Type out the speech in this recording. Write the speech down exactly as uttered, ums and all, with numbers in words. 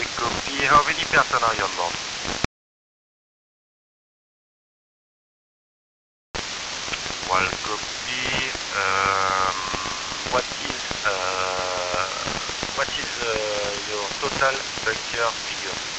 copy. How many person are you on board? Well, copy. Um, what is uh, what is uh, your total bunker figure?